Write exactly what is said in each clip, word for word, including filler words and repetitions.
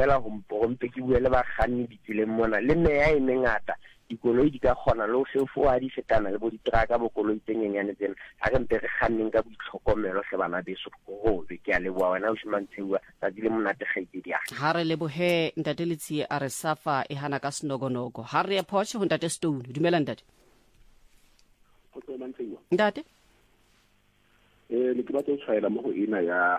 fela hompe ke buele ba kganni ditseleng mona le meya e mengata dikoloi di ka kgona le ho sefoa di fetana le bo ditraka bo koloi tse nyenyane tsena ha re mpe re khanneng ka boitlhokomelo hle bana beso go be ke a le bua wena o shimantsewa tsa dile monate gaite dia ha re lebohe ntate Letsie a re safa e hana ka snogonogo ha re approach ho ntate Stone dumela ntate go tsamantsewa ntate eh le ke batla tshwaela mo go ina ya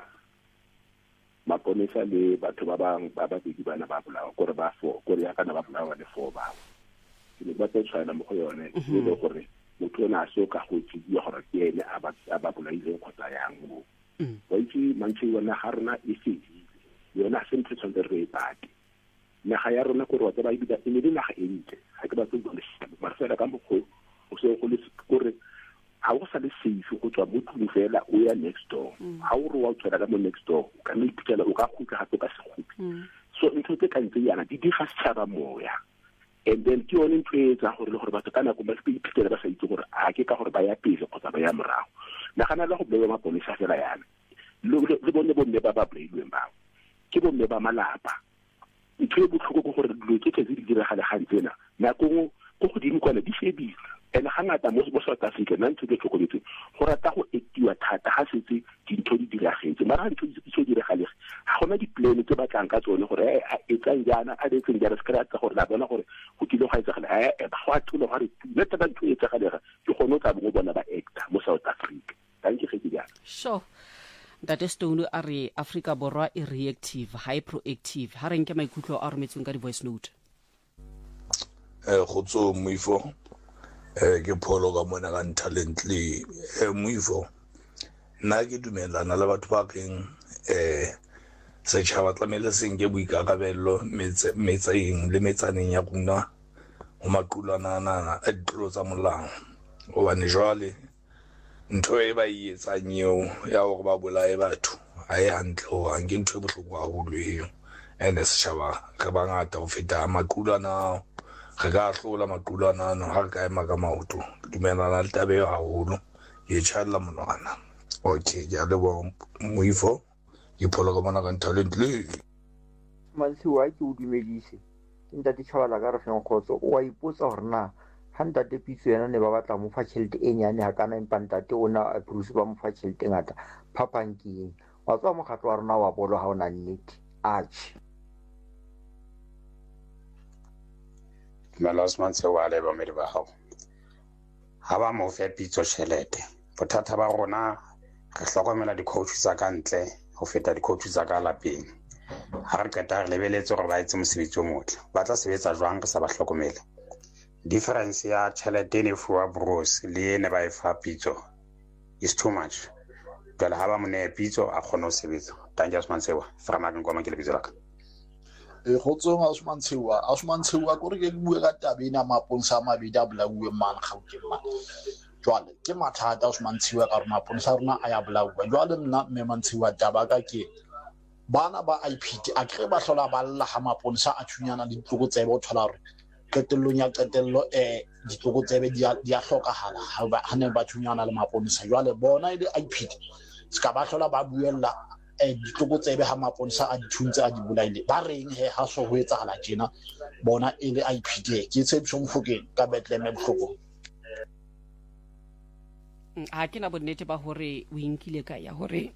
maponesa le batho ba bang ba ba bidi bana ba bolawa gore ba fo gore ya kana ba bolawa le fo ba ke le batla tshwaela mo go yone le gore motho ona a se ka go tsidiwa gore ke ene a ba a ba bolaile khotsa yang mo wa itse mantsi wona harna e fedi yona se ntse tsonde re bati na ga ya rona gore wa tsa ba ibida e le naga e ntle ga ke ba tse go le ba fela ka mo go o se go le gore ha o sa le safe go tswa mo tlung fela o ya next door ha o re wa tswela ka mo next door o ka no ipitela o ka khutla ha ka se khutli so ntho tse ka ntse yana di di ga setšhaba moya and then ke yone ntho e tsa gore le gore batho kana go ba se ipitela ba sa itse gore a ke ka gore ba ya pele kgotsa ba ya morago nagana le go bewa maponesa fela yana le bone bomme ba ba bleilweng ba ke bomme ba malapa ntho e botlhoko go gore dilo tse tse di diragala gantsena nako go go dimo kwana di shebile ene hangata mo mo South Africa nna ntse ke tlhokometse go rata go actiwa thata ha setse dintho di diragetse mara ntho di tse diragale ha gona di plan tse ba tlang ka tsone gore a etsang jana a ditseng jana skrata gore la bona gore go kile go etsagala a ba go atula gore le taba ntho e etsagalega ke gone o tla bo bona ba actor mo South Africa thank you khedi jana sure Ntate Stone a re Africa borwa e reactive high proactive ha re nke maikutlo a rometsweng ka di voice note eh go tso moifo eh ke pholo ka mona ka talently eh moifo nna ke dumelana le batho ba keng eh se tshaba tlamele seng ke boikakabello metseng le metsaneng ya rona o maqulwana nana a ditlo tsa molao o bane jwale ntho e ba e etsang eo ya gore ba bolae batho a e hantle o a nke ntho e bohloko haholo eo ene se tshaba re bangata ho feta maqulwana re ka hlola maqulwana no ha re ka ema ka maoto dumelana le tabe haholo e tshalla monwana okay ya le bo moifo ke pholo ka bona ka talently mantsi wa ke o dumedise nta di tshwala ka re feng khotso o a ipotsa gore na handa de pitso yana ne ba batla mo fa tšhelete e nyane ha kana impanta te ona a Bruce ba mo fa tšhelete ngata phapangking wa tswa mo gatlo wa rona wa bolo ha ona nnete atch Malos mantse wa le ba me ba hao ha ba mo fe pitso tšhelete bothata ba rona re hlokomela di coach tsa ka ntle ho feta di coach tsa ka lapeng ha re keta re lebeletse gore ba etse mosebetsi o motle ba tla sebetsa jwang re sa ba hlokomele difference ya tšhelete ne fuwa Bruce le ne ba e fa pitso is too much tla ha ba mo ne pitso a kgona ho sebetsa Dangerous Mantsewa from Akan kwa makele pitso laka e khotso ga Osmantsewa Osmantsewa gore ke bua ka tabena maponsa mabedi a bolawe man gauteng man jwale ke mathata Osmantsewa ka rona maponsa rona a ya bolawa jwale nna mme Mantsewa taba ka ke bana ba I P T a ke ba hlola ba lla ha maponsa a thunyana di tloko tsebe o thola re qetellong ya qetello eh ditloko tsebe di a hlokahala ha ne ba thunyana le maponsa jwale bona ile I P T ska ba hlola ba buella eh ditloko tsebe ha maponsa a dithuntse a di bolaile ba reng he ha so ho etsahala tjena bona ile I P T ke tsebso mfokeng ka Bethlehem bohloko a ke na bonnete ba hore o inkile ka ya hore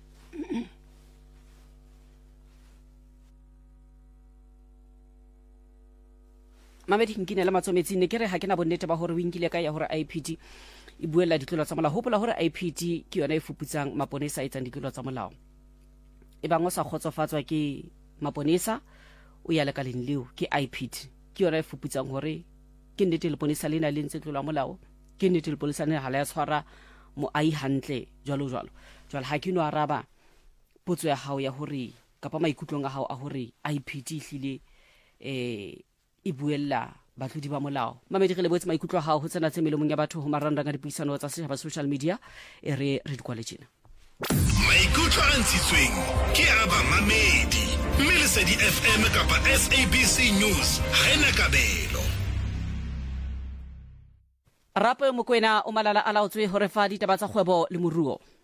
Mamedi nkine la matsometsi ne kere ha ke na bonnete ba hore o inkile ka ya hore I P T e buela ditlolo tsa molao hopola hore I P T ke yona e fuputsang maponesa a etsang ditlolo tsa molao e bang o sa khotsofatswa ke maponesa o ya lekaleng leo ke I P T ke yona e fuputsang hore ke nnete le ponesa lena le ntse tlolo molao ke nnete le ponesa ne hala ya tshwara mo ai hantle jwalo jwalo jwale ha ke no araba potso ya hao ya hore kapa maikutlong a hao a hore I P T hlile eh e buella batlodi ba molao Mamedi re lebotse maikutlo a hao ho tsena tse melomong ya batho ho marandang a dipuisano tsa setjhaba social media e re re dikwale tjena maikutlo a ntshitsweng ke a ba Mamedi mme le se di F M kapa S A B C News ha ena kabelo Rapo Mokoena o malala a laotswe hore fa ditaba tsa kgwebo le moruo